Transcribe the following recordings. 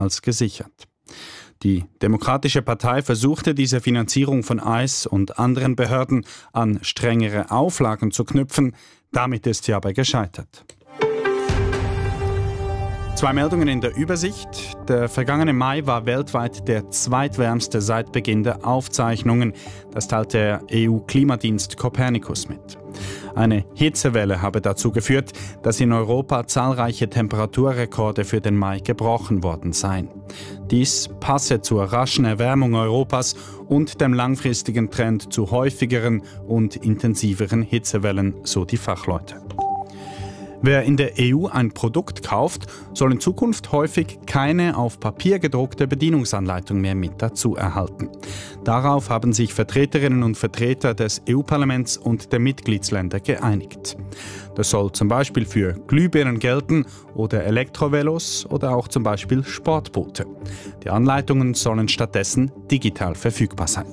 als gesichert. Die Demokratische Partei versuchte, diese Finanzierung von ICE und anderen Behörden an strengere Auflagen zu knüpfen. Damit ist sie aber gescheitert. 2 Meldungen in der Übersicht. Der vergangene Mai war weltweit der zweitwärmste seit Beginn der Aufzeichnungen. Das teilte der EU-Klimadienst Copernicus mit. Eine Hitzewelle habe dazu geführt, dass in Europa zahlreiche Temperaturrekorde für den Mai gebrochen worden seien. Dies passe zur raschen Erwärmung Europas und dem langfristigen Trend zu häufigeren und intensiveren Hitzewellen, so die Fachleute. Wer in der EU ein Produkt kauft, soll in Zukunft häufig keine auf Papier gedruckte Bedienungsanleitung mehr mit dazu erhalten. Darauf haben sich Vertreterinnen und Vertreter des EU-Parlaments und der Mitgliedsländer geeinigt. Das soll zum Beispiel für Glühbirnen gelten oder Elektrovelos oder auch zum Beispiel Sportboote. Die Anleitungen sollen stattdessen digital verfügbar sein.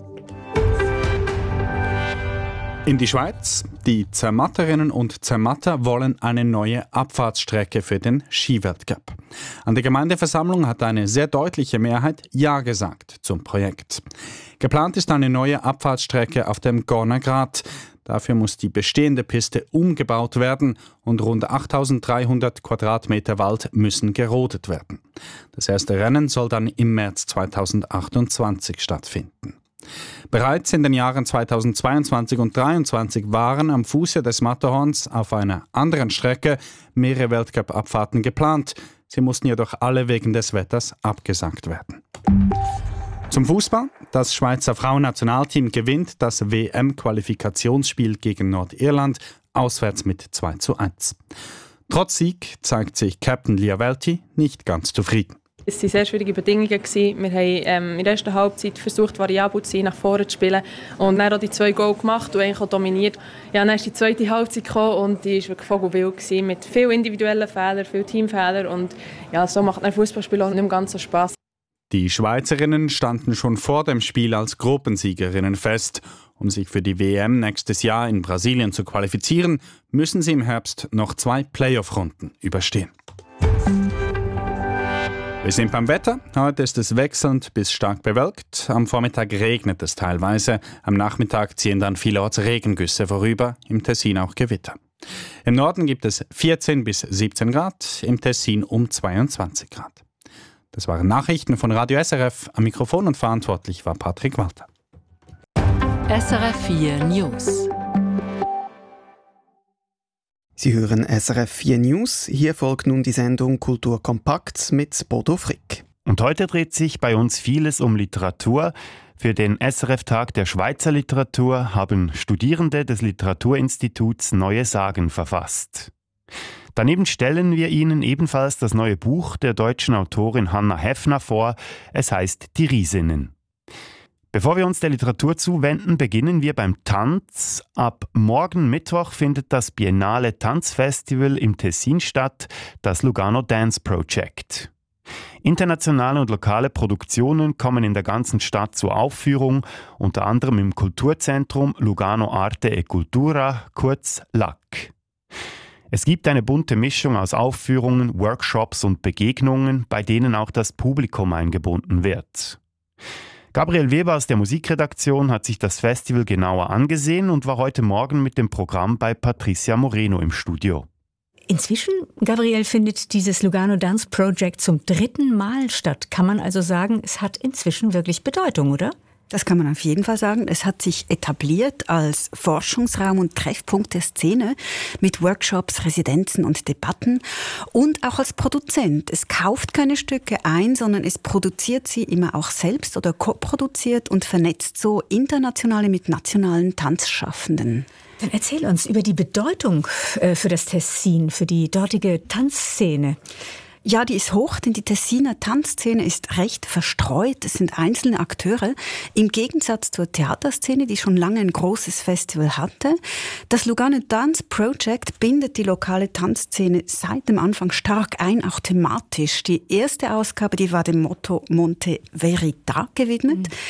In die Schweiz. Die Zermatterinnen und Zermatter wollen eine neue Abfahrtsstrecke für den Skiweltcup. An der Gemeindeversammlung hat eine sehr deutliche Mehrheit Ja gesagt zum Projekt. Geplant ist eine neue Abfahrtsstrecke auf dem Gorner Grat. Dafür muss die bestehende Piste umgebaut werden und rund 8.300 Quadratmeter Wald müssen gerodet werden. Das erste Rennen soll dann im März 2028 stattfinden. Bereits in den Jahren 2022 und 2023 waren am Fuße des Matterhorns auf einer anderen Strecke mehrere Weltcup-Abfahrten geplant. Sie mussten jedoch alle wegen des Wetters abgesagt werden. Zum Fußball. Das Schweizer Frauennationalteam gewinnt das WM-Qualifikationsspiel gegen Nordirland auswärts mit 2:1. Trotz Sieg zeigt sich Captain Lia Welti nicht ganz zufrieden. Es waren sehr schwierige Bedingungen. Wir haben in der ersten Halbzeit versucht, variabel zu sein, nach vorne zu spielen. Und dann auch die 2 Goal gemacht und eigentlich auch dominiert. Ja, dann ist die zweite Halbzeit gekommen und die war wirklich vogelwild mit vielen individuellen Fehlern, vielen Teamfehlern. Und ja, so macht ein Fußballspiel auch nicht mehr ganz so Spass. Die Schweizerinnen standen schon vor dem Spiel als Gruppensiegerinnen fest. Um sich für die WM nächstes Jahr in Brasilien zu qualifizieren, müssen sie im Herbst noch 2 Playoff-Runden überstehen. Wir sind beim Wetter. Heute ist es wechselnd bis stark bewölkt. Am Vormittag regnet es teilweise. Am Nachmittag ziehen dann vielerorts Regengüsse vorüber, im Tessin auch Gewitter. Im Norden gibt es 14 bis 17 Grad, im Tessin um 22 Grad. Das waren Nachrichten von Radio SRF. Am Mikrofon und verantwortlich war Patrick Walter. SRF 4 News. Sie hören SRF 4 News. Hier folgt nun die Sendung Kultur kompakt mit Bodo Frick. Und heute dreht sich bei uns vieles um Literatur. Für den SRF-Tag der Schweizer Literatur haben Studierende des Literaturinstituts neue Sagen verfasst. Daneben stellen wir Ihnen ebenfalls das neue Buch der deutschen Autorin Hannah Heffner vor. Es heißt Die Riesinnen. Bevor wir uns der Literatur zuwenden, beginnen wir beim Tanz. Ab morgen Mittwoch findet das Biennale Tanzfestival im Tessin statt, das Lugano Dance Project. Internationale und lokale Produktionen kommen in der ganzen Stadt zur Aufführung, unter anderem im Kulturzentrum Lugano Arte e Cultura, kurz LAC. Es gibt eine bunte Mischung aus Aufführungen, Workshops und Begegnungen, bei denen auch das Publikum eingebunden wird. Gabriel Weber aus der Musikredaktion hat sich das Festival genauer angesehen und war heute Morgen mit dem Programm bei Patricia Moreno im Studio. Inzwischen, Gabriel, findet dieses Lugano Dance Project zum 3. Mal statt. Kann man also sagen, es hat inzwischen wirklich Bedeutung, oder? Das kann man auf jeden Fall sagen. Es hat sich etabliert als Forschungsraum und Treffpunkt der Szene mit Workshops, Residenzen und Debatten und auch als Produzent. Es kauft keine Stücke ein, sondern es produziert sie immer auch selbst oder co-produziert und vernetzt so internationale mit nationalen Tanzschaffenden. Dann erzähl uns über die Bedeutung für das Tessin, für die dortige Tanzszene. Ja, die ist hoch, denn die Tessiner Tanzszene ist recht verstreut. Es sind einzelne Akteure, im Gegensatz zur Theaterszene, die schon lange ein großes Festival hatte. Das Lugano Dance Project bindet die lokale Tanzszene seit dem Anfang stark ein, auch thematisch. Die erste Ausgabe, die war dem Motto Monte Verita gewidmet.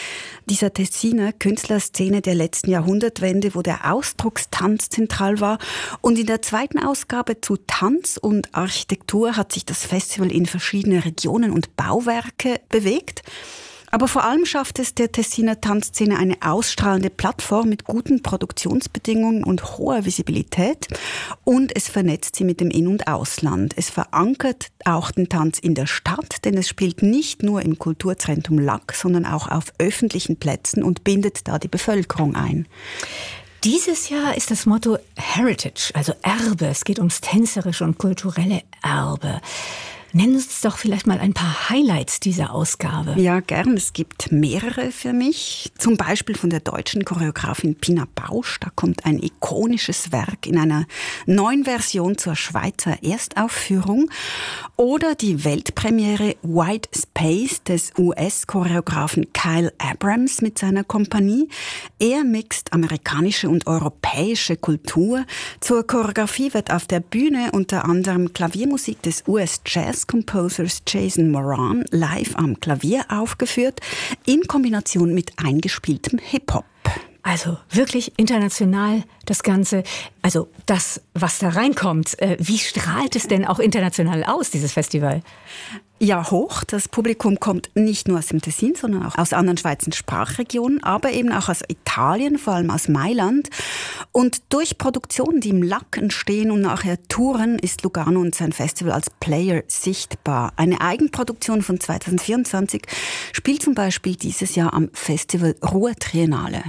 dieser Tessiner Künstlerszene der letzten Jahrhundertwende, wo der Ausdruckstanz zentral war. Und in der zweiten Ausgabe zu Tanz und Architektur hat sich das Festival in verschiedene Regionen und Bauwerke bewegt. Aber vor allem schafft es der Tessiner Tanzszene eine ausstrahlende Plattform mit guten Produktionsbedingungen und hoher Visibilität. Und es vernetzt sie mit dem In- und Ausland. Es verankert auch den Tanz in der Stadt, denn es spielt nicht nur im Kulturzentrum Lack, sondern auch auf öffentlichen Plätzen und bindet da die Bevölkerung ein. Dieses Jahr ist das Motto Heritage, also Erbe. Es geht ums tänzerische und kulturelle Erbe. Nennen Sie uns doch vielleicht mal ein paar Highlights dieser Ausgabe. Ja, gern. Es gibt mehrere für mich. Zum Beispiel von der deutschen Choreografin Pina Bausch. Da kommt ein ikonisches Werk in einer neuen Version zur Schweizer Erstaufführung. Oder die Weltpremiere White Space des US-Choreografen Kyle Abrams mit seiner Kompanie. Er mixt amerikanische und europäische Kultur. Zur Choreografie wird auf der Bühne unter anderem Klaviermusik des US-Jazz-Composers Jason Moran live am Klavier aufgeführt, in Kombination mit eingespieltem Hip-Hop. Also wirklich international das Ganze, also das, was da reinkommt. Wie strahlt es denn auch international aus, dieses Festival? Ja, hoch. Das Publikum kommt nicht nur aus dem Tessin, sondern auch aus anderen Schweizer Sprachregionen, aber eben auch aus Italien, vor allem aus Mailand. Und durch Produktionen, die im Lack entstehen und nachher touren, ist Lugano und sein Festival als Player sichtbar. Eine Eigenproduktion von 2024 spielt zum Beispiel dieses Jahr am Festival Ruhr Triennale.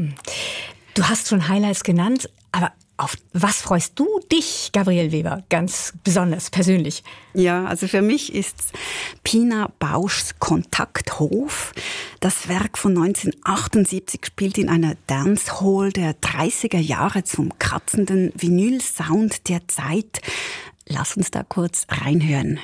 Du hast schon Highlights genannt, aber auf was freust du dich, Gabrielle Weber, ganz besonders persönlich? Ja, also für mich ist Pina Bauschs Kontakthof. Das Werk von 1978 spielt in einer Dancehall der 30er Jahre zum kratzenden Vinyl-Sound der Zeit. Lass uns da kurz reinhören.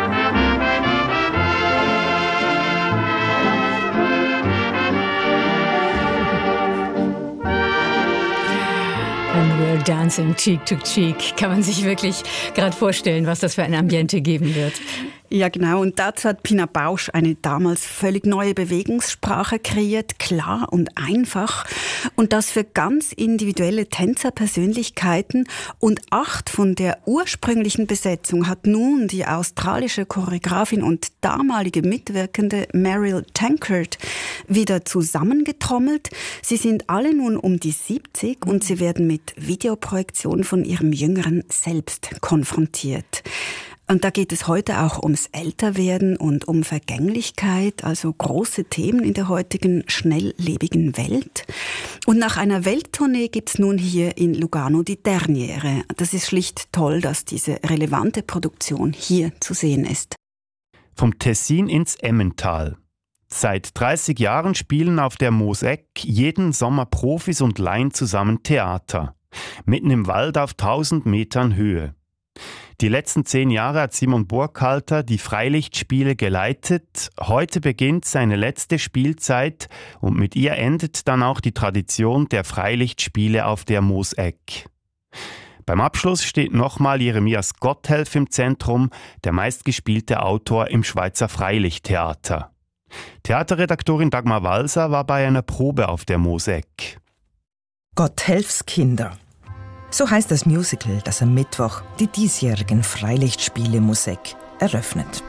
And we're dancing cheek to cheek. Kann man sich wirklich gerade vorstellen, was das für ein Ambiente geben wird. Ja, genau. Und dazu hat Pina Bausch eine damals völlig neue Bewegungssprache kreiert, klar und einfach. Und das für ganz individuelle Tänzerpersönlichkeiten. Und 8 von der ursprünglichen Besetzung hat nun die australische Choreografin und damalige Mitwirkende Meryl Tankard wieder zusammengetrommelt. Sie sind alle nun um die 70 und sie werden mit Videoprojektionen von ihrem jüngeren Selbst konfrontiert. Und da geht es heute auch ums Älterwerden und um Vergänglichkeit, also große Themen in der heutigen schnelllebigen Welt. Und nach einer Welttournee gibt's nun hier in Lugano die Derniere. Das ist schlicht toll, dass diese relevante Produktion hier zu sehen ist. Vom Tessin ins Emmental. Seit 30 Jahren spielen auf der Moos-Eck jeden Sommer Profis und Laien zusammen Theater. Mitten im Wald auf 1000 Metern Höhe. Die letzten 10 Jahre hat Simon Burkhalter die Freilichtspiele geleitet. Heute beginnt seine letzte Spielzeit und mit ihr endet dann auch die Tradition der Freilichtspiele auf der Moos-Eck. Beim Abschluss steht nochmal Jeremias Gotthelf im Zentrum, der meistgespielte Autor im Schweizer Freilichttheater. Theaterredaktorin Dagmar Walser war bei einer Probe auf der Moos-Eck. Gotthelfs Kinder. So heißt das Musical, das am Mittwoch die diesjährigen Freilichtspiele Moos-Eck eröffnet.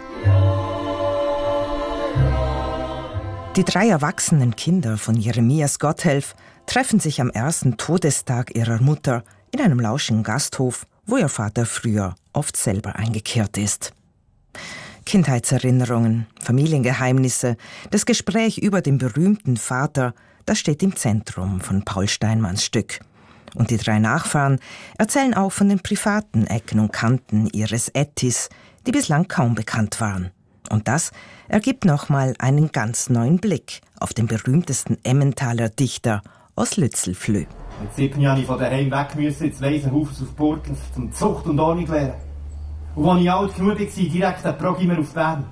Die 3 erwachsenen Kinder von Jeremias Gotthelf treffen sich am ersten Todestag ihrer Mutter in einem lauschigen Gasthof, wo ihr Vater früher oft selber eingekehrt ist. Kindheitserinnerungen, Familiengeheimnisse, das Gespräch über den berühmten Vater, das steht im Zentrum von Paul Steinmanns Stück. Und die 3 Nachfahren erzählen auch von den privaten Ecken und Kanten ihres Ettis, die bislang kaum bekannt waren. Und das ergibt nochmal einen ganz neuen Blick auf den berühmtesten Emmentaler Dichter aus Lützelflüh. Mit 7 Jahren von daheim weg müssen ins Waisenhaus auf Burtels zum Zucht und Ordnung lernen. Und als ich alt genug war, direkt ein Programm auf Bern.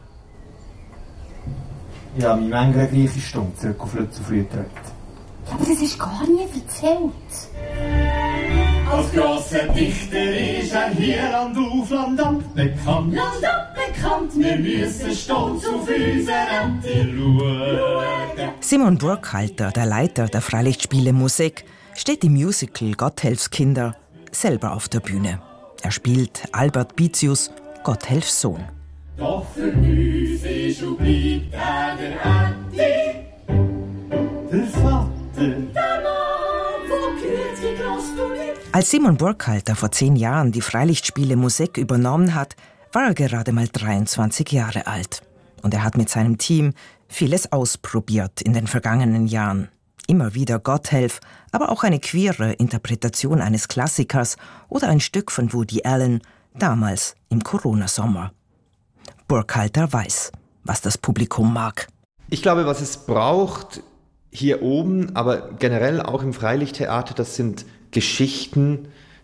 Ich habe mich manchmal eine gleiche Stunde zurück auf Lützelflüh gedrückt. Aber das ist gar nie erzählt. Als grosser Dichter ist hier Land auf Land ab bekannt. Land ab bekannt, wir müssen stolz auf unsere Ente schauen. Simon Burkhalter, der Leiter der Freilichtspiele Musik, steht im Musical Gotthelfskinder selber auf der Bühne. Er spielt Albert Bitius, Gotthelfs Sohn. Doch für uns ist und bleibt der Andi, der Vater, der Mann, wo kürzlich lässt du nicht. Als Simon Burkhalter vor 10 Jahren die Freilichtspiele Musik übernommen hat, war er gerade mal 23 Jahre alt. Und er hat mit seinem Team vieles ausprobiert in den vergangenen Jahren. Immer wieder Gotthelf, aber auch eine queere Interpretation eines Klassikers oder ein Stück von Woody Allen, damals im Corona-Sommer. Burkhalter weiß, was das Publikum mag. Ich glaube, was es braucht hier oben, aber generell auch im Freilichttheater, das sind Geschichten,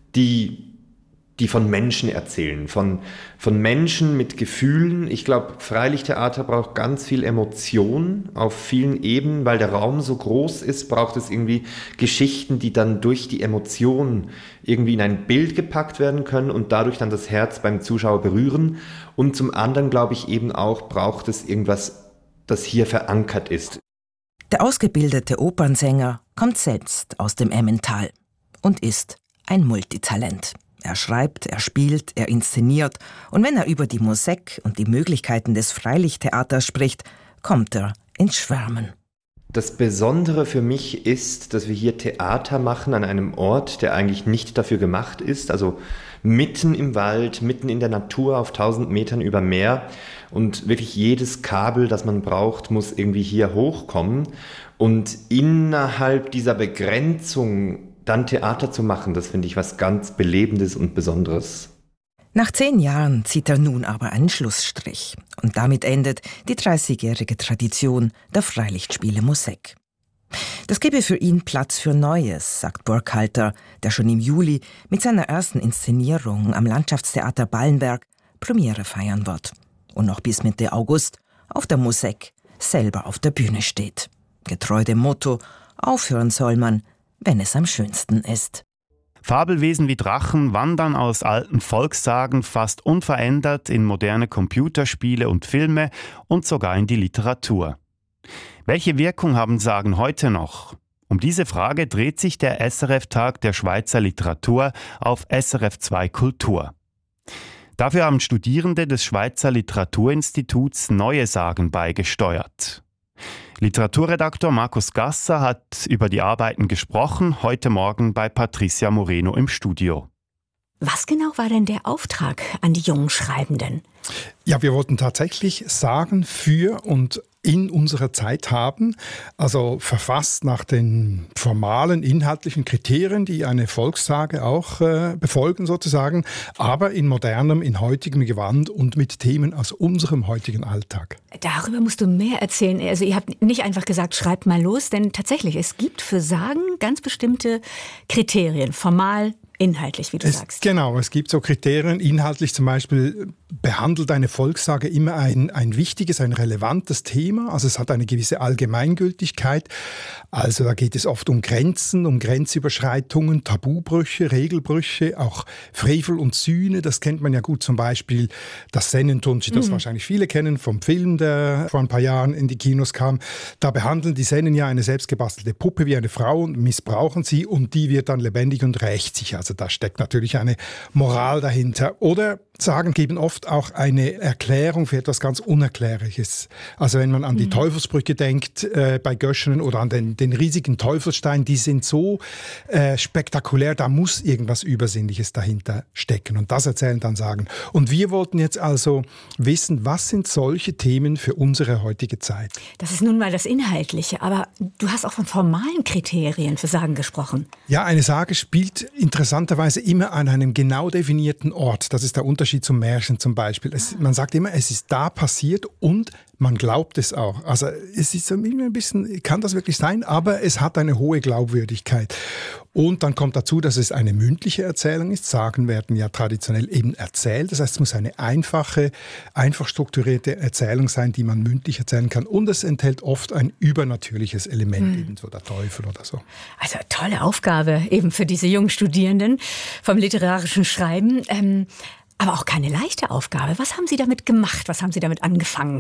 die von Menschen erzählen, von Menschen mit Gefühlen. Ich glaube, Freilichttheater braucht ganz viel Emotion auf vielen Ebenen, weil der Raum so groß ist, braucht es irgendwie Geschichten, die dann durch die Emotionen irgendwie in ein Bild gepackt werden können und dadurch dann das Herz beim Zuschauer berühren. Und zum anderen, glaube ich, eben auch braucht es irgendwas, das hier verankert ist. Der ausgebildete Opernsänger kommt selbst aus dem Emmental und ist ein Multitalent. Er schreibt, er spielt, er inszeniert und wenn er über die Musik und die Möglichkeiten des Freilichttheaters spricht, kommt er ins Schwärmen. Das Besondere für mich ist, dass wir hier Theater machen an einem Ort, der eigentlich nicht dafür gemacht ist, also mitten im Wald, mitten in der Natur auf 1000 Metern über Meer und wirklich jedes Kabel, das man braucht, muss irgendwie hier hochkommen und innerhalb dieser Begrenzung dann Theater zu machen, das finde ich was ganz Belebendes und Besonderes. Nach 10 Jahren zieht er nun aber einen Schlussstrich. Und damit endet die 30-jährige Tradition der Freilichtspiele Musik. Das gebe für ihn Platz für Neues, sagt Burkhalter, der schon im Juli mit seiner ersten Inszenierung am Landschaftstheater Ballenberg Premiere feiern wird. Und noch bis Mitte August auf der Musik selber auf der Bühne steht. Getreu dem Motto, aufhören soll man, wenn es am schönsten ist. Fabelwesen wie Drachen wandern aus alten Volkssagen fast unverändert in moderne Computerspiele und Filme und sogar in die Literatur. Welche Wirkung haben Sagen heute noch? Um diese Frage dreht sich der SRF-Tag der Schweizer Literatur auf SRF 2 Kultur. Dafür haben Studierende des Schweizer Literaturinstituts neue Sagen beigesteuert. Literaturredaktor Markus Gasser hat über die Arbeiten gesprochen, heute Morgen bei Patricia Moreno im Studio. Was genau war denn der Auftrag an die jungen Schreibenden? Ja, wir wollten tatsächlich Sagen für und in unserer Zeit haben, also verfasst nach den formalen, inhaltlichen Kriterien, die eine Volkssage auch befolgen sozusagen, aber in modernem, in heutigem Gewand und mit Themen aus unserem heutigen Alltag. Darüber musst du mehr erzählen. Also ihr habt nicht einfach gesagt, schreibt mal los, denn tatsächlich, es gibt für Sagen ganz bestimmte Kriterien, formal, inhaltlich, wie du sagst. Genau, es gibt so Kriterien, inhaltlich zum Beispiel behandelt eine Volkssage immer ein wichtiges, ein relevantes Thema, also es hat eine gewisse Allgemeingültigkeit, also da geht es oft um Grenzen, um Grenzüberschreitungen, Tabubrüche, Regelbrüche, auch Frevel und Sühne, das kennt man ja gut, zum Beispiel das Sennentunci, das wahrscheinlich viele kennen vom Film, der vor ein paar Jahren in die Kinos kam, da behandeln die Sennen ja eine selbstgebastelte Puppe wie eine Frau und missbrauchen sie und die wird dann lebendig und rächt sich. Also da steckt natürlich eine Moral dahinter. Oder Sagen geben oft auch eine Erklärung für etwas ganz Unerklärliches. Also wenn man an die Teufelsbrücke denkt bei Göschenen oder an den riesigen Teufelsstein, die sind so spektakulär, da muss irgendwas Übersinnliches dahinter stecken. Und das erzählen dann Sagen. Und wir wollten jetzt also wissen, was sind solche Themen für unsere heutige Zeit? Das ist nun mal das Inhaltliche, aber du hast auch von formalen Kriterien für Sagen gesprochen. Ja, eine Sage spielt interessanterweise immer an einem genau definierten Ort. Das ist der Unterschied zum Märchen zum Beispiel. Man sagt immer, es ist da passiert und man glaubt es auch. Also es ist ein bisschen, kann das wirklich sein, aber es hat eine hohe Glaubwürdigkeit. Und dann kommt dazu, dass es eine mündliche Erzählung ist. Sagen werden ja traditionell eben erzählt. Das heißt, es muss eine einfach strukturierte Erzählung sein, die man mündlich erzählen kann. Und es enthält oft ein übernatürliches Element, eben so der Teufel oder so. Also tolle Aufgabe eben für diese jungen Studierenden vom literarischen Schreiben. Aber auch keine leichte Aufgabe. Was haben Sie damit gemacht? Was haben Sie damit angefangen?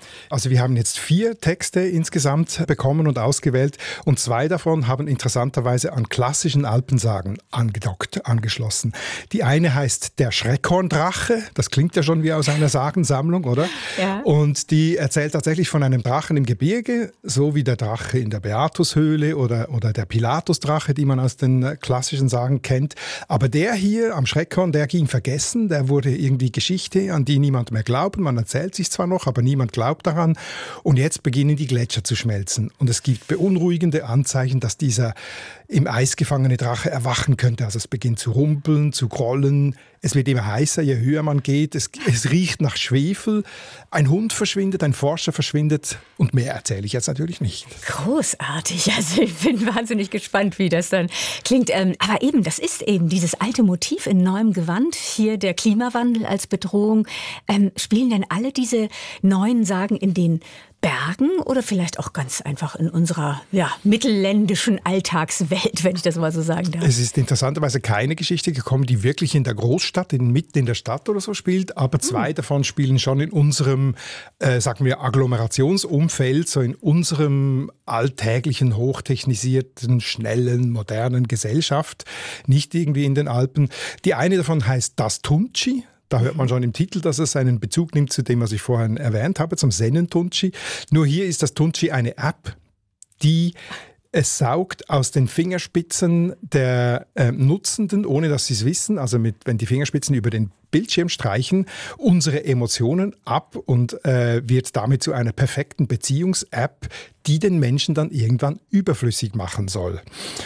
Also wir haben jetzt 4 Texte insgesamt bekommen und ausgewählt und 2 davon haben interessanterweise an klassischen Alpensagen angeschlossen. Die eine heißt Der Schreckhorndrache, das klingt ja schon wie aus einer Sagensammlung, oder? Ja. Und die erzählt tatsächlich von einem Drachen im Gebirge, so wie der Drache in der Beatushöhle oder der Pilatusdrache, die man aus den klassischen Sagen kennt. Aber der hier am Schreckhorn, der ging vergessen, der wurde irgendwie Geschichte, an die niemand mehr glaubt. Man erzählt sich zwar noch, aber niemand glaubt daran. Und jetzt beginnen die Gletscher zu schmelzen. Und es gibt beunruhigende Anzeichen, dass dieser im Eis gefangene Drache erwachen könnte. Also es beginnt zu rumpeln, zu grollen. Es wird immer heißer, je höher man geht. Es riecht nach Schwefel. Ein Hund verschwindet, ein Forscher verschwindet. Und mehr erzähle ich jetzt natürlich nicht. Großartig. Also ich bin wahnsinnig gespannt, wie das dann klingt. Aber eben, das ist eben dieses alte Motiv in neuem Gewand. Hier der Klimawandel als Bedrohung. Spielen denn alle diese neuen Sagen in den Bergen oder vielleicht auch ganz einfach in unserer mittelländischen Alltagswelt, wenn ich das mal so sagen darf? Es ist interessanterweise keine Geschichte gekommen, die wirklich in der Großstadt, mitten in der Stadt oder so spielt, aber 2 davon spielen schon in unserem, sagen wir, Agglomerationsumfeld, so in unserem alltäglichen, hochtechnisierten, schnellen, modernen Gesellschaft, nicht irgendwie in den Alpen. Die eine davon heißt Das Tuntschi. Da hört man schon im Titel, dass es einen Bezug nimmt zu dem, was ich vorhin erwähnt habe, zum Sennentuntschi. Nur hier ist das Tuntschi eine App, die es saugt aus den Fingerspitzen der Nutzenden, ohne dass sie es wissen, also wenn die Fingerspitzen über den Bildschirm streichen, unsere Emotionen ab und wird damit zu einer perfekten Beziehungs-App, die den Menschen dann irgendwann überflüssig machen soll.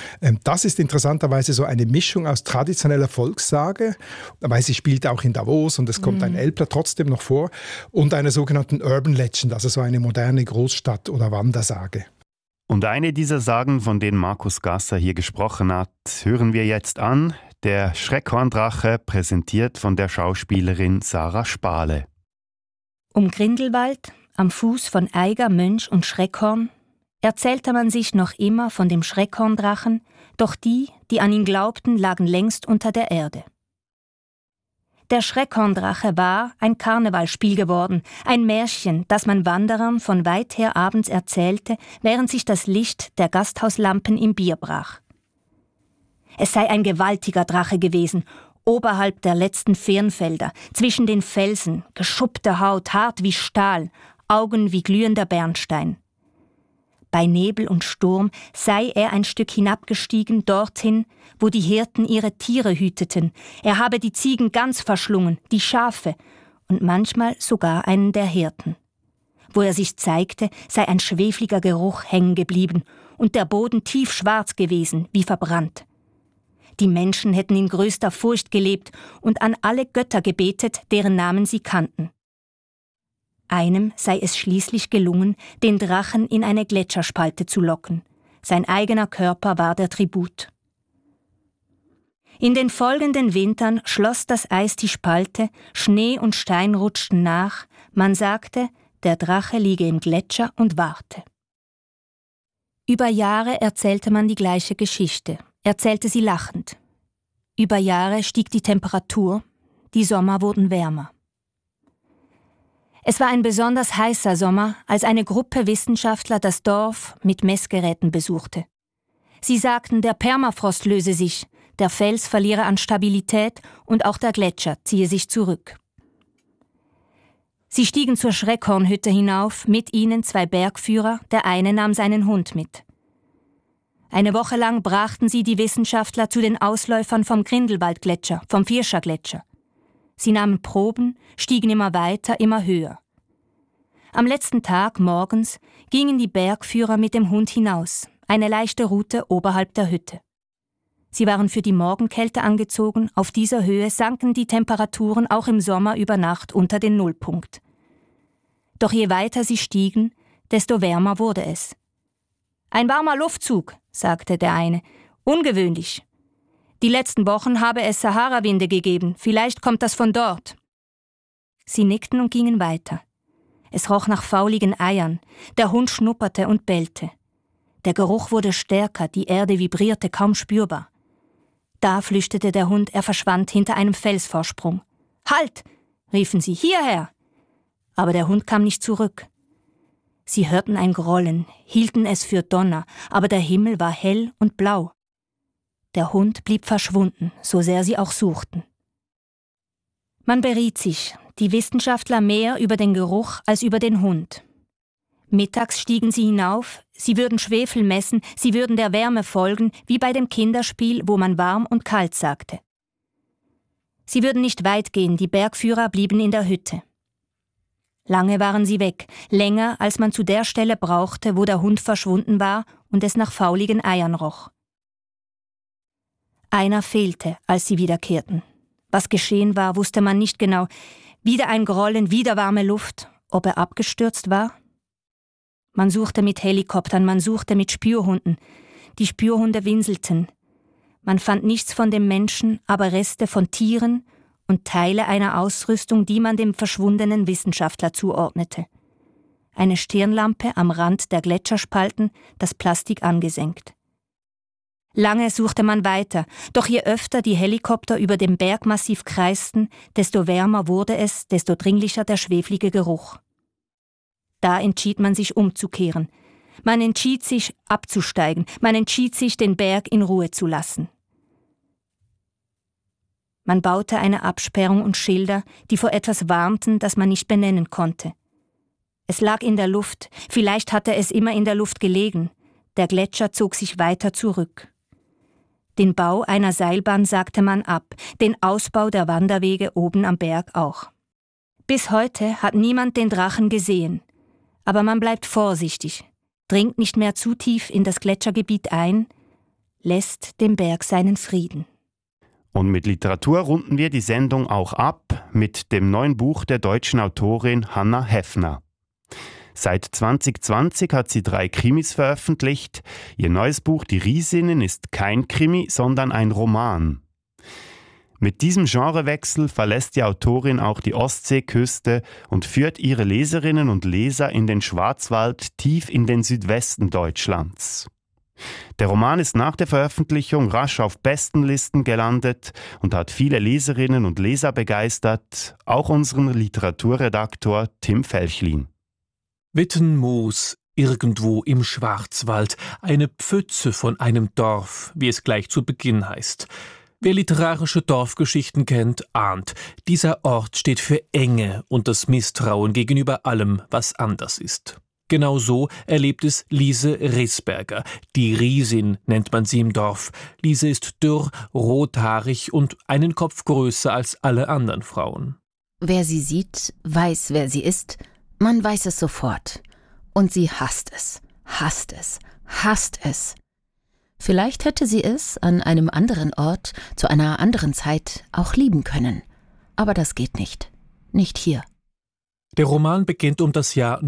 Das ist interessanterweise so eine Mischung aus traditioneller Volkssage, weil sie spielt auch in Davos und es kommt ein Elbler trotzdem noch vor, und einer sogenannten Urban Legend, also so eine moderne Großstadt- oder Wandersage. Und eine dieser Sagen, von denen Markus Gasser hier gesprochen hat, hören wir jetzt an. Der Schreckhorndrache, präsentiert von der Schauspielerin Sarah Spale. Grindelwald, am Fuß von Eiger, Mönch und Schreckhorn, erzählte man sich noch immer von dem Schreckhorndrachen, doch die an ihn glaubten, lagen längst unter der Erde. Der Schreckhorndrache war ein Karnevalspiel geworden, ein Märchen, das man Wanderern von weit her abends erzählte, während sich das Licht der Gasthauslampen im Bier brach. Es sei ein gewaltiger Drache gewesen, oberhalb der letzten Firnfelder, zwischen den Felsen, geschuppte Haut, hart wie Stahl, Augen wie glühender Bernstein. Bei Nebel und Sturm sei er ein Stück hinabgestiegen, dorthin, wo die Hirten ihre Tiere hüteten. Er habe die Ziegen ganz verschlungen, die Schafe und manchmal sogar einen der Hirten. Wo er sich zeigte, sei ein schwefliger Geruch hängen geblieben und der Boden tiefschwarz gewesen, wie verbrannt. Die Menschen hätten in größter Furcht gelebt und an alle Götter gebetet, deren Namen sie kannten. Einem sei es schließlich gelungen, den Drachen in eine Gletscherspalte zu locken. Sein eigener Körper war der Tribut. In den folgenden Wintern schloss das Eis die Spalte, Schnee und Stein rutschten nach, man sagte, der Drache liege im Gletscher und warte. Über Jahre erzählte man die gleiche Geschichte, erzählte sie lachend. Über Jahre stieg die Temperatur, die Sommer wurden wärmer. Es war ein besonders heißer Sommer, als eine Gruppe Wissenschaftler das Dorf mit Messgeräten besuchte. Sie sagten, der Permafrost löse sich, der Fels verliere an Stabilität und auch der Gletscher ziehe sich zurück. Sie stiegen zur Schreckhornhütte hinauf, mit ihnen 2 Bergführer, der eine nahm seinen Hund mit. Eine Woche lang brachten sie die Wissenschaftler zu den Ausläufern vom Grindelwaldgletscher, vom Vierscher-Gletscher. Sie nahmen Proben, stiegen immer weiter, immer höher. Am letzten Tag, morgens, gingen die Bergführer mit dem Hund hinaus, eine leichte Route oberhalb der Hütte. Sie waren für die Morgenkälte angezogen, auf dieser Höhe sanken die Temperaturen auch im Sommer über Nacht unter den Nullpunkt. Doch je weiter sie stiegen, desto wärmer wurde es. »Ein warmer Luftzug«, sagte der eine, »ungewöhnlich. Die letzten Wochen habe es Sahara-Winde gegeben, vielleicht kommt das von dort.« Sie nickten und gingen weiter. Es roch nach fauligen Eiern, der Hund schnupperte und bellte. Der Geruch wurde stärker, die Erde vibrierte kaum spürbar. Da flüchtete der Hund, er verschwand hinter einem Felsvorsprung. »Halt!« riefen sie, »hierher!« Aber der Hund kam nicht zurück. Sie hörten ein Grollen, hielten es für Donner, aber der Himmel war hell und blau. Der Hund blieb verschwunden, so sehr sie auch suchten. Man beriet sich, die Wissenschaftler mehr über den Geruch als über den Hund. Mittags stiegen sie hinauf, sie würden Schwefel messen, sie würden der Wärme folgen, wie bei dem Kinderspiel, wo man warm und kalt sagte. Sie würden nicht weit gehen, die Bergführer blieben in der Hütte. Lange waren sie weg, länger, als man zu der Stelle brauchte, wo der Hund verschwunden war und es nach fauligen Eiern roch. Einer fehlte, als sie wiederkehrten. Was geschehen war, wusste man nicht genau. Wieder ein Grollen, wieder warme Luft. Ob er abgestürzt war? Man suchte mit Helikoptern, man suchte mit Spürhunden. Die Spürhunde winselten. Man fand nichts von dem Menschen, aber Reste von Tieren und Teile einer Ausrüstung, die man dem verschwundenen Wissenschaftler zuordnete. Eine Stirnlampe am Rand der Gletscherspalten, das Plastik angesenkt. Lange suchte man weiter, doch je öfter die Helikopter über dem Bergmassiv kreisten, desto wärmer wurde es, desto dringlicher der schweflige Geruch. Da entschied man sich umzukehren. Man entschied sich abzusteigen, man entschied sich, den Berg in Ruhe zu lassen. Man baute eine Absperrung und Schilder, die vor etwas warnten, das man nicht benennen konnte. Es lag in der Luft, vielleicht hatte es immer in der Luft gelegen. Der Gletscher zog sich weiter zurück. Den Bau einer Seilbahn sagte man ab, den Ausbau der Wanderwege oben am Berg auch. Bis heute hat niemand den Drachen gesehen. Aber man bleibt vorsichtig, dringt nicht mehr zu tief in das Gletschergebiet ein, lässt dem Berg seinen Frieden. Und mit Literatur runden wir die Sendung auch ab mit dem neuen Buch der deutschen Autorin Hannah Heffner. Seit 2020 hat sie 3 Krimis veröffentlicht. Ihr neues Buch Die Riesinnen ist kein Krimi, sondern ein Roman. Mit diesem Genrewechsel verlässt die Autorin auch die Ostseeküste und führt ihre Leserinnen und Leser in den Schwarzwald tief in den Südwesten Deutschlands. Der Roman ist nach der Veröffentlichung rasch auf Bestenlisten gelandet und hat viele Leserinnen und Leser begeistert, auch unseren Literaturredaktor Tim Felchlin. Wittenmoos, irgendwo im Schwarzwald, eine Pfütze von einem Dorf, wie es gleich zu Beginn heißt. Wer literarische Dorfgeschichten kennt, ahnt, dieser Ort steht für Enge und das Misstrauen gegenüber allem, was anders ist. Genau so erlebt es Lise Risberger. Die Riesin nennt man sie im Dorf. Lise ist dürr, rothaarig und einen Kopf größer als alle anderen Frauen. Wer sie sieht, weiß, wer sie ist. Man weiß es sofort. Und sie hasst es, hasst es, hasst es. Vielleicht hätte sie es an einem anderen Ort, zu einer anderen Zeit auch lieben können. Aber das geht nicht. Nicht hier. Der Roman beginnt um das Jahr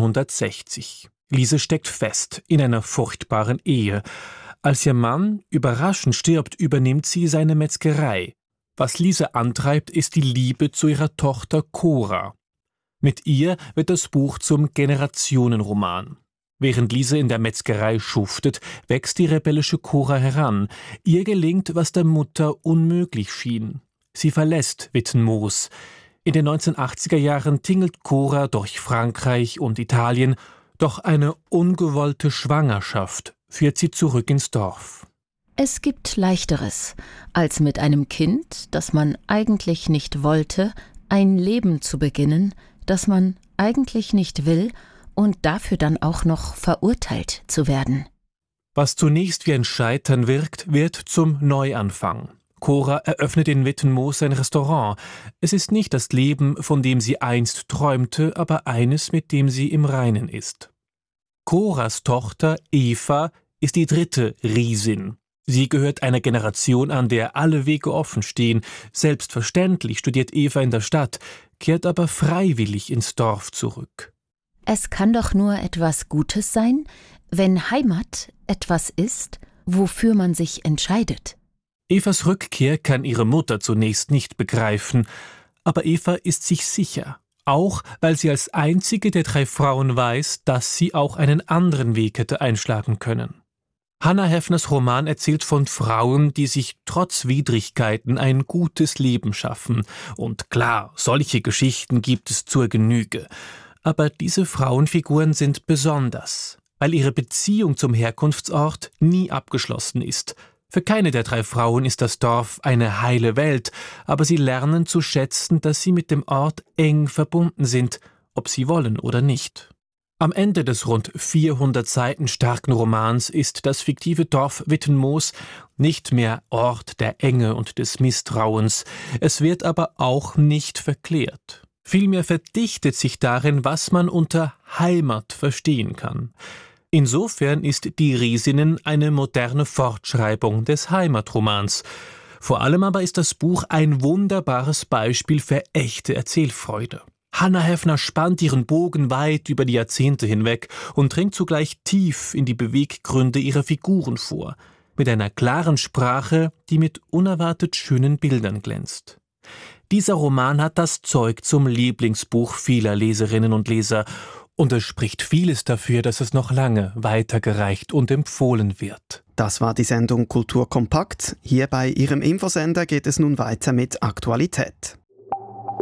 1960. Lise steckt fest in einer furchtbaren Ehe. Als ihr Mann überraschend stirbt, übernimmt sie seine Metzgerei. Was Lise antreibt, ist die Liebe zu ihrer Tochter Cora. Mit ihr wird das Buch zum Generationenroman. Während Lise in der Metzgerei schuftet, wächst die rebellische Cora heran. Ihr gelingt, was der Mutter unmöglich schien. Sie verlässt Wittenmoos. In den 1980er Jahren tingelt Cora durch Frankreich und Italien, doch eine ungewollte Schwangerschaft führt sie zurück ins Dorf. Es gibt Leichteres, als mit einem Kind, das man eigentlich nicht wollte, ein Leben zu beginnen, das man eigentlich nicht will und dafür dann auch noch verurteilt zu werden. Was zunächst wie ein Scheitern wirkt, wird zum Neuanfang. Cora eröffnet in Wittenmoos ein Restaurant. Es ist nicht das Leben, von dem sie einst träumte, aber eines, mit dem sie im Reinen ist. Coras Tochter Eva ist die 3. Riesin. Sie gehört einer Generation an, der alle Wege offen stehen. Selbstverständlich studiert Eva in der Stadt, kehrt aber freiwillig ins Dorf zurück. Es kann doch nur etwas Gutes sein, wenn Heimat etwas ist, wofür man sich entscheidet. Evas Rückkehr kann ihre Mutter zunächst nicht begreifen, aber Eva ist sich sicher, auch weil sie als einzige der 3 Frauen weiß, dass sie auch einen anderen Weg hätte einschlagen können. Hannah Heffners Roman erzählt von Frauen, die sich trotz Widrigkeiten ein gutes Leben schaffen. Und klar, solche Geschichten gibt es zur Genüge. Aber diese Frauenfiguren sind besonders, weil ihre Beziehung zum Herkunftsort nie abgeschlossen ist. Für keine der 3 Frauen ist das Dorf eine heile Welt, aber sie lernen zu schätzen, dass sie mit dem Ort eng verbunden sind, ob sie wollen oder nicht. Am Ende des rund 400 Seiten starken Romans ist das fiktive Dorf Wittenmoos nicht mehr Ort der Enge und des Misstrauens, es wird aber auch nicht verklärt. Vielmehr verdichtet sich darin, was man unter Heimat verstehen kann. Insofern ist Die Riesinnen eine moderne Fortschreibung des Heimatromans. Vor allem aber ist das Buch ein wunderbares Beispiel für echte Erzählfreude. Hannah Heffner spannt ihren Bogen weit über die Jahrzehnte hinweg und dringt zugleich tief in die Beweggründe ihrer Figuren vor, mit einer klaren Sprache, die mit unerwartet schönen Bildern glänzt. Dieser Roman hat das Zeug zum Lieblingsbuch vieler Leserinnen und Leser, und es spricht vieles dafür, dass es noch lange weitergereicht und empfohlen wird. Das war die Sendung Kultur kompakt. Hier bei Ihrem Infosender geht es nun weiter mit Aktualität.